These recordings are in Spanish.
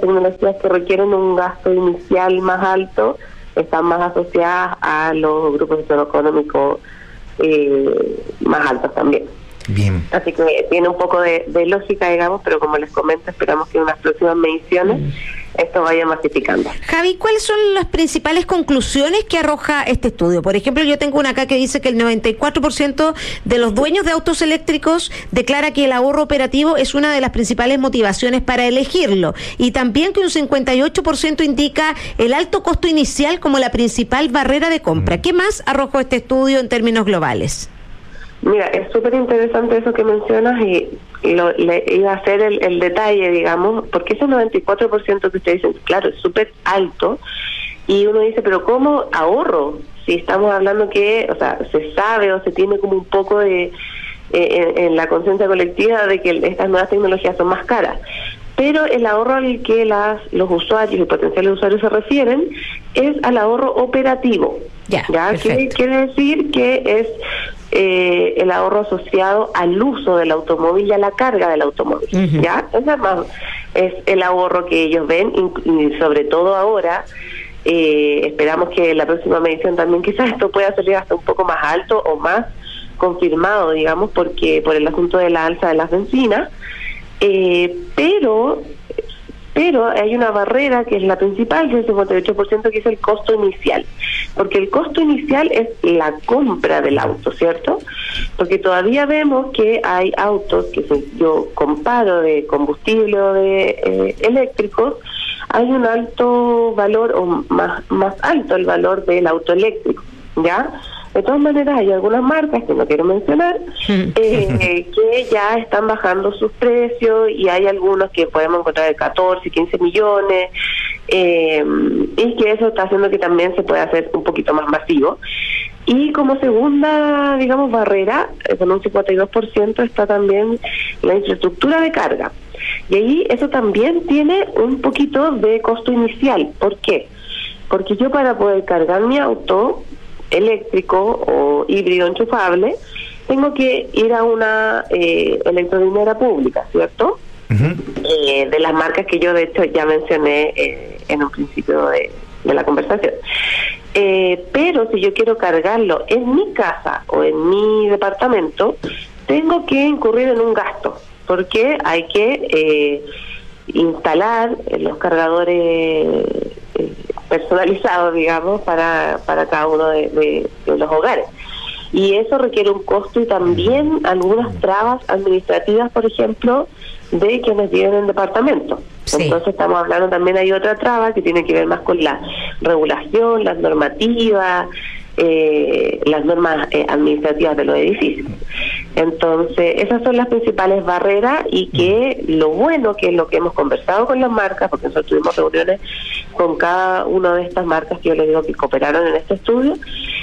tecnologías que requieren un gasto inicial más alto están más asociadas a los grupos socioeconómicos más altos también. Bien. Así que tiene un poco de lógica, digamos, pero como les comento, esperamos que en unas próximas mediciones esto vaya masificando. Javi, ¿cuáles son las principales conclusiones que arroja este estudio? Por ejemplo, yo tengo una acá que dice que el 94% de los dueños de autos eléctricos declara que el ahorro operativo es una de las principales motivaciones para elegirlo, y también que un 58% indica el alto costo inicial como la principal barrera de compra. ¿Qué más arrojó este estudio en términos globales? Mira, es súper interesante eso que mencionas y le iba a hacer el detalle, digamos, porque ese 94% que ustedes dicen, claro, es súper alto, y uno dice, pero ¿cómo ahorro? Si estamos hablando que, o sea, se sabe o se tiene como un poco de en la conciencia colectiva de que estas nuevas tecnologías son más caras. Pero el ahorro al que los usuarios y potenciales usuarios se refieren es al ahorro operativo. ¿Ya? Quiere decir que es el ahorro asociado al uso del automóvil y a la carga del automóvil. ¿Ya? Es el ahorro que ellos ven, y sobre todo ahora, esperamos que en la próxima medición también quizás esto pueda salir hasta un poco más alto o más confirmado, digamos, porque por el asunto de la alza de las bencinas. Pero hay una barrera que es la principal, que es el 58%, que es el costo inicial. Porque el costo inicial es la compra del auto, ¿cierto? Porque todavía vemos que hay autos que, si yo comparo de combustible o de eléctricos, hay un alto valor, o más alto el valor del auto eléctrico, ¿ya? De todas maneras, hay algunas marcas que no quiero mencionar que ya están bajando sus precios, y hay algunos que podemos encontrar de 14, 15 millones, y que eso está haciendo que también se pueda hacer un poquito más masivo. Y como segunda, digamos, barrera, con un 52%, está también la infraestructura de carga. Y ahí eso también tiene un poquito de costo inicial. ¿Por qué? Porque yo, para poder cargar mi auto eléctrico o híbrido enchufable, tengo que ir a una electrolinera pública, ¿cierto? De las marcas que yo de hecho ya mencioné en un principio de la conversación. Pero si yo quiero cargarlo en mi casa o en mi departamento, tengo que incurrir en un gasto, porque hay que instalar los cargadores personalizados, digamos, para cada uno de los hogares. Y eso requiere un costo y también algunas trabas administrativas, por ejemplo, de quienes viven en departamentos. Sí. Entonces estamos hablando también, hay otra traba que tiene que ver más con la regulación, las normativas, las normas administrativas de los edificios. Entonces esas son las principales barreras, y que lo bueno, que es lo que hemos conversado con las marcas, porque nosotros tuvimos reuniones con cada una de estas marcas que yo les digo que cooperaron en este estudio.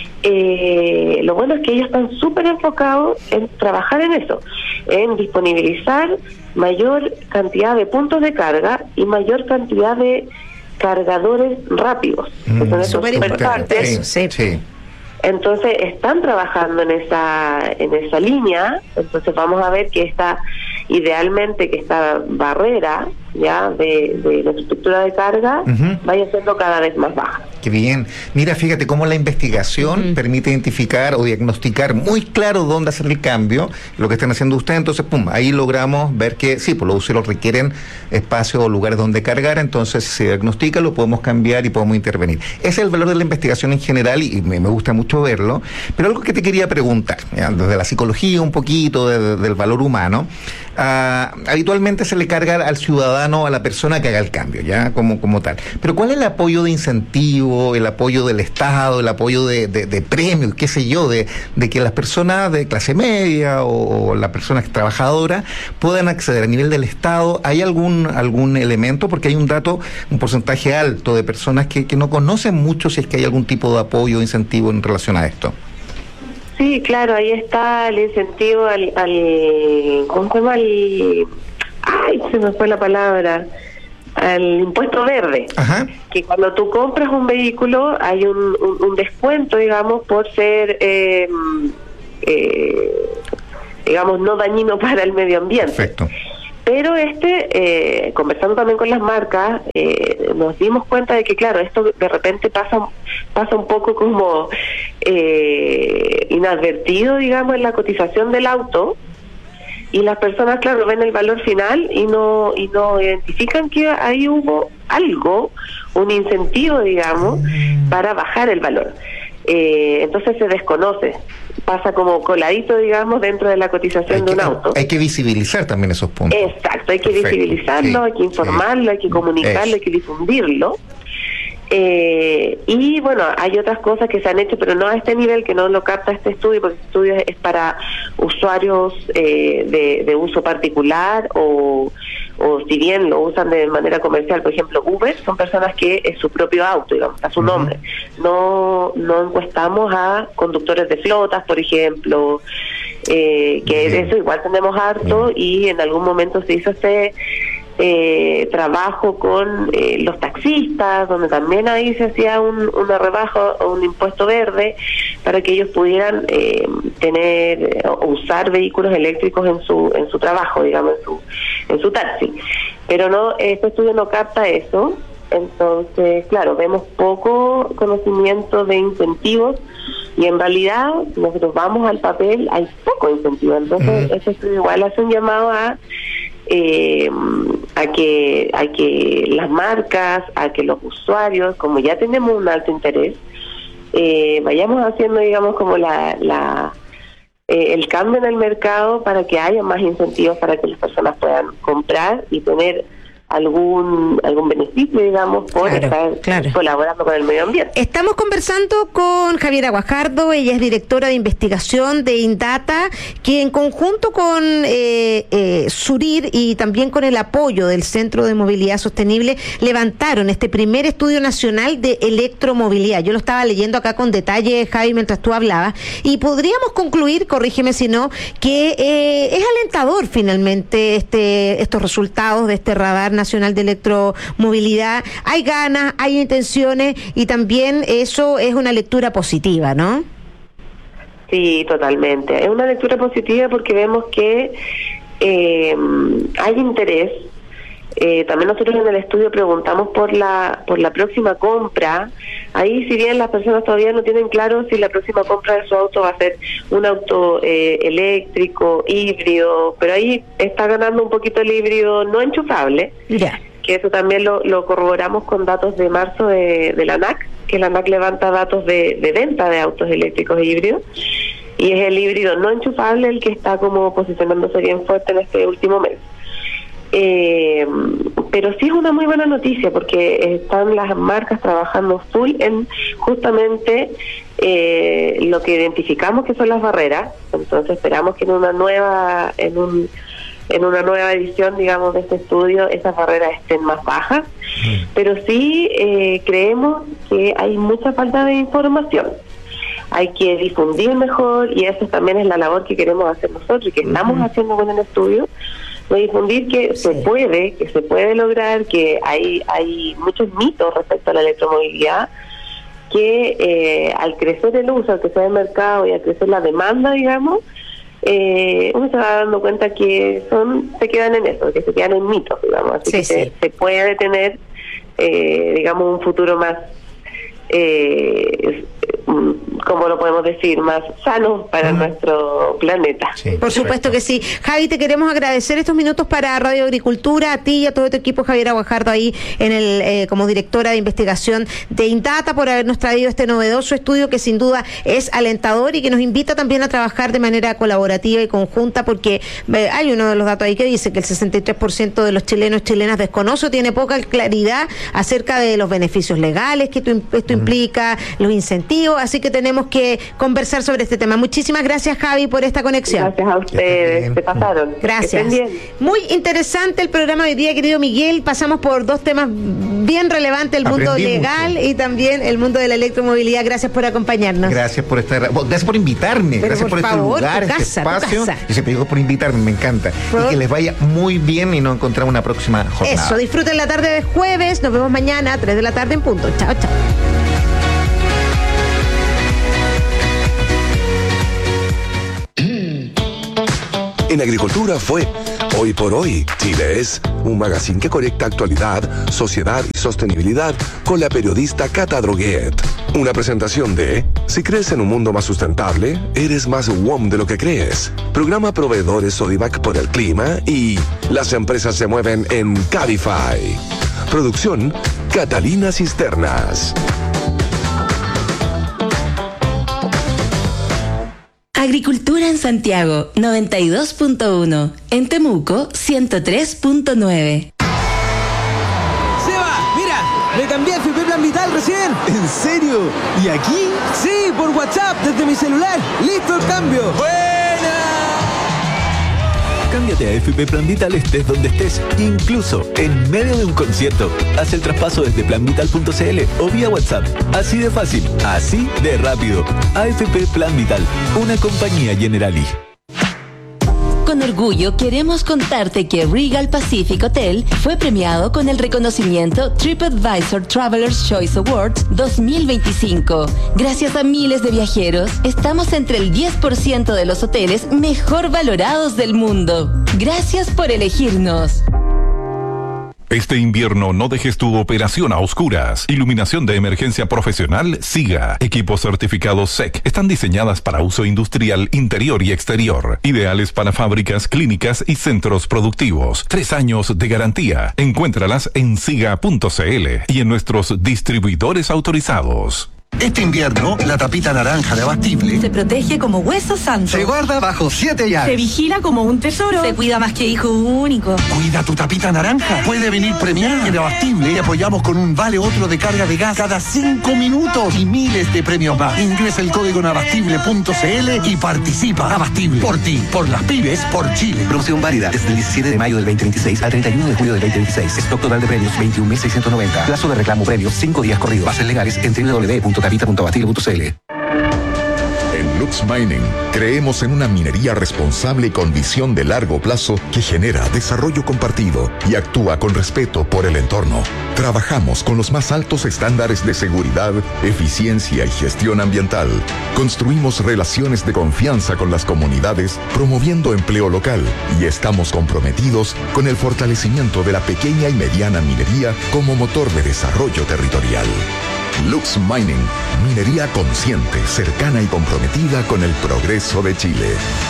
Lo bueno es que ellos están súper enfocados en trabajar en eso, en disponibilizar mayor cantidad de puntos de carga y mayor cantidad de cargadores rápidos, que son súper importantes. Sí. Entonces están trabajando en esa línea. Entonces vamos a ver que idealmente que esta barrera ya de la estructura de carga vaya siendo cada vez más baja. Qué bien. Mira, fíjate cómo la investigación permite identificar o diagnosticar muy claro dónde hacer el cambio, lo que están haciendo ustedes. Entonces, ahí logramos ver que sí, pues los usuarios requieren espacios o lugares donde cargar, entonces se diagnostica, lo podemos cambiar y podemos intervenir. Ese es el valor de la investigación en general, y me gusta mucho verlo. Pero algo que te quería preguntar, ¿ya? Desde la psicología un poquito, del valor humano, habitualmente se le carga al ciudadano, a la persona que haga el cambio, ya como tal. Pero ¿cuál es el apoyo de incentivo, el apoyo del Estado, el apoyo de premios, qué sé yo, de que las personas de clase media o las personas trabajadoras puedan acceder a nivel del Estado? ¿Hay algún elemento? Porque hay un porcentaje alto de personas que no conocen mucho si es que hay algún tipo de apoyo o incentivo en relación a esto. Sí, claro, ahí está el incentivo al ¿cómo se llama? Se me fue la palabra. Al impuesto verde. Ajá. Que cuando tú compras un vehículo hay un descuento, digamos, por ser digamos, no dañino para el medio ambiente. Perfecto. Pero conversando también con las marcas, nos dimos cuenta de que, claro, esto de repente pasa un poco como inadvertido, digamos, en la cotización del auto, y las personas, claro, ven el valor final y no identifican que ahí hubo algo, un incentivo, digamos, para bajar el valor. Entonces se desconoce, pasa como coladito, digamos, dentro de la cotización de un auto. Hay que visibilizar también esos puntos. Exacto, hay que visibilizarlo, hay que informarlo, hay que comunicarlo, hay que difundirlo. Y bueno, hay otras cosas que se han hecho, pero no a este nivel, que no lo capta este estudio, porque este estudio es para usuarios de uso particular, o si bien lo usan de manera comercial. Por ejemplo, Uber son personas que es su propio auto, digamos, a su nombre. No encuestamos a conductores de flotas, por ejemplo, que de eso igual tenemos harto, y en algún momento se hizo trabajo con los taxistas, donde también ahí se hacía una rebaja o un impuesto verde para que ellos pudieran tener o usar vehículos eléctricos en su trabajo, digamos, en su taxi. Pero no, este estudio no capta eso. Entonces, claro, vemos poco conocimiento de incentivos, y en realidad nosotros vamos al papel, hay poco incentivo. Entonces este estudio igual hace un llamado a que las marcas, a que los usuarios, como ya tenemos un alto interés, vayamos haciendo, digamos, como el cambio en el mercado, para que haya más incentivos para que las personas puedan comprar y tener algún beneficio, digamos, por estar colaborando con el medio ambiente. Estamos conversando con Javiera Guajardo, ella es directora de investigación de Indata, que en conjunto con Surir y también con el apoyo del Centro de Movilidad Sostenible levantaron este primer estudio nacional de electromovilidad. Yo lo estaba leyendo acá con detalle, Javi, mientras tú hablabas, y podríamos concluir, corrígeme si no, que es alentador finalmente estos resultados de este radar nacional de electromovilidad. Hay ganas, hay intenciones, y también eso es una lectura positiva, ¿no? Sí, totalmente. Es una lectura positiva porque vemos que hay interés. También nosotros en el estudio preguntamos por la próxima compra. Ahí, si bien las personas todavía no tienen claro si la próxima compra de su auto va a ser un auto eléctrico, híbrido, pero ahí está ganando un poquito el híbrido no enchufable, que eso también lo corroboramos con datos de marzo de la ANAC, que la ANAC levanta datos de venta de autos eléctricos e híbridos, y es el híbrido no enchufable el que está como posicionándose bien fuerte en este último mes. Pero sí es una muy buena noticia, porque están las marcas trabajando full en justamente lo que identificamos que son las barreras. Entonces esperamos que en una nueva edición, digamos, de este estudio, esas barreras estén más bajas. Pero sí creemos que hay mucha falta de información. Hay que difundir mejor, y eso también es la labor que queremos hacer nosotros y que estamos haciendo con el estudio, de difundir que se puede lograr, que hay muchos mitos respecto a la electromovilidad, que al crecer el uso, al crecer el mercado y al crecer la demanda, digamos, uno se va dando cuenta que se quedan en eso, que se quedan en mitos, digamos, así que se puede tener, digamos, un futuro más, ¿cómo lo podemos decir?, más sano para nuestro planeta. Sí, por supuesto que sí. Javi, te queremos agradecer estos minutos para Radio Agricultura, a ti y a todo tu equipo, Javiera Guajardo, ahí en como directora de investigación de Indata, por habernos traído este novedoso estudio que sin duda es alentador y que nos invita también a trabajar de manera colaborativa y conjunta, porque hay uno de los datos ahí que dice que el 63% de los chilenos y chilenas desconoce o tiene poca claridad acerca de los beneficios legales que esto implica, los incentivos, así que tenemos que conversar sobre este tema. Muchísimas gracias, Javi, por esta conexión. Gracias a ustedes, se pasaron. Gracias. Muy interesante el programa de hoy día, querido Miguel. Pasamos por dos temas bien relevantes, el mundo legal y también el mundo de la electromovilidad. Gracias por acompañarnos. Gracias por estar, gracias por invitarme, gracias por este lugar, este espacio. Y se pegó por invitarme, me encanta. Y que les vaya muy bien y nos encontramos una próxima jornada. Eso, disfruten la tarde de jueves, nos vemos mañana a 3 de la tarde en punto. Chao, chao. En Agricultura fue Hoy por hoy, Chile es un magazine que conecta actualidad, sociedad y sostenibilidad con la periodista Cata Droguet. Una presentación de Si crees en un mundo más sustentable, eres más WOM de lo que crees. Programa Proveedores Sodivac por el clima y las empresas se mueven en Cabify. Producción Catalina Cisternas. Agricultura en Santiago, 92.1. En Temuco, 103.9. ¡Seba! ¡Mira! Me cambié a FP Plan Vital recién. ¿En serio? ¿Y aquí? Sí, por WhatsApp, desde mi celular. ¡Listo el cambio! ¡Buena! Cámbiate a FP Plan Vital estés donde estés, incluso en medio de un concierto. Haz el traspaso desde planvital.cl o vía WhatsApp. Así de fácil, así de rápido. AFP Plan Vital, una compañía Generali. Con orgullo queremos contarte que Regal Pacific Hotel fue premiado con el reconocimiento TripAdvisor Traveler's Choice Awards 2025. Gracias a miles de viajeros, estamos entre el 10% de los hoteles mejor valorados del mundo. Gracias por elegirnos. Este invierno no dejes tu operación a oscuras. Iluminación de emergencia profesional SIGA. Equipos certificados SEC. Están diseñadas para uso industrial interior y exterior. Ideales para fábricas, clínicas y centros productivos. 3 años de garantía. Encuéntralas en siga.cl y en nuestros distribuidores autorizados. Este invierno, la tapita naranja de Abastible se protege como hueso santo. Se guarda bajo 7 llaves. Se vigila como un tesoro. Se cuida más que hijo único. Cuida tu tapita naranja. Puede venir premiada. En Abastible te apoyamos con un vale otro de carga de gas cada 5 minutos y miles de premios más. Ingresa el código en abastible.cl y participa. Abastible. Por ti, por las pymes, por Chile. Promoción válida desde el 17 de mayo del 2026 al 31 de julio del 2026. Stock total de premios 21.690. Plazo de reclamo premios 5 días corridos. Bases legales en www.tapita.abastible.cl. En Lux Mining creemos en una minería responsable con visión de largo plazo que genera desarrollo compartido y actúa con respeto por el entorno. Trabajamos con los más altos estándares de seguridad, eficiencia y gestión ambiental. Construimos relaciones de confianza con las comunidades, promoviendo empleo local, y estamos comprometidos con el fortalecimiento de la pequeña y mediana minería como motor de desarrollo territorial. Lux Mining, minería consciente, cercana y comprometida con el progreso de Chile.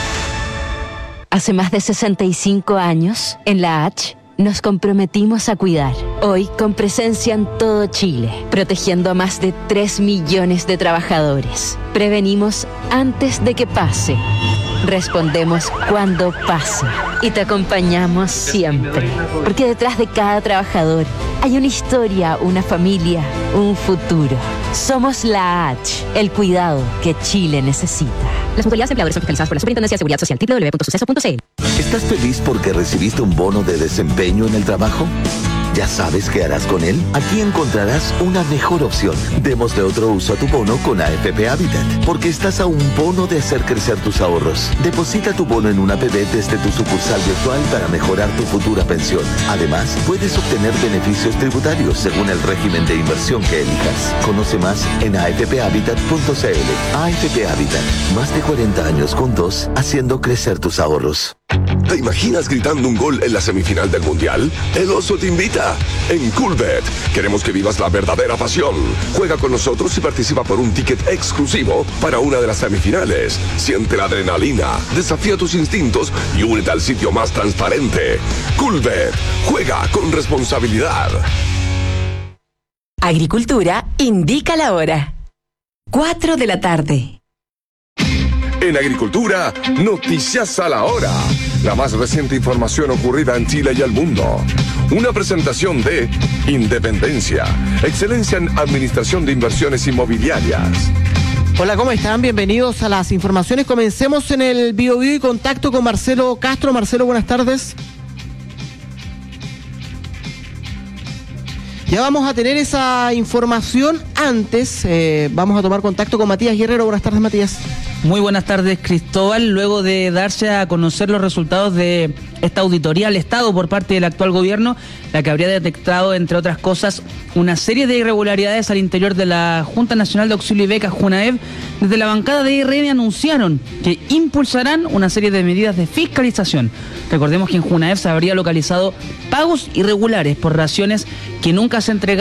Hace más de 65 años, en la H, nos comprometimos a cuidar. Hoy, con presencia en todo Chile, protegiendo a más de 3 millones de trabajadores. Prevenimos antes de que pase. Respondemos cuando pasa. Y te acompañamos siempre. Porque detrás de cada trabajador hay una historia, una familia, un futuro. Somos la H, el cuidado que Chile necesita. Las mutualidades empleadores son fiscalizadas por la Superintendencia de Seguridad Social. www.suceso.cl. ¿Estás feliz porque recibiste un bono de desempeño en el trabajo? ¿Ya sabes qué harás con él? Aquí encontrarás una mejor opción. Démosle otro uso a tu bono con AFP Habitat, porque estás a un bono de hacer crecer tus ahorros. Deposita tu bono en una APB desde tu sucursal virtual para mejorar tu futura pensión. Además, puedes obtener beneficios tributarios según el régimen de inversión que elijas. Conoce más en afphabitat.cl. AFP Habitat, más de 40 años juntos, haciendo crecer tus ahorros. ¿Te imaginas gritando un gol en la semifinal del Mundial? El Oso te invita. En Coolbet queremos que vivas la verdadera pasión. Juega con nosotros y participa por un ticket exclusivo para una de las semifinales. Siente la adrenalina, desafía tus instintos y únete al sitio más transparente. Coolbet. Juega con responsabilidad. Agricultura indica la hora. 4 de la tarde. En Agricultura, noticias a la hora. La más reciente información ocurrida en Chile y el mundo. Una presentación de Independencia, excelencia en administración de inversiones inmobiliarias. Hola, ¿cómo están? Bienvenidos a las informaciones. Comencemos en el Biobío y contacto con Marcelo Castro. Marcelo, buenas tardes. Ya vamos a tener esa información. Antes, vamos a tomar contacto con Matías Guerrero. Buenas tardes, Matías. Muy buenas tardes, Cristóbal. Luego de darse a conocer los resultados de esta auditoría al Estado por parte del actual gobierno, la que habría detectado, entre otras cosas, una serie de irregularidades al interior de la Junta Nacional de Auxilio y Becas, Junaev, desde la bancada de IRN anunciaron que impulsarán una serie de medidas de fiscalización. Recordemos que en Junaev se habría localizado pagos irregulares por raciones que nunca se entregaron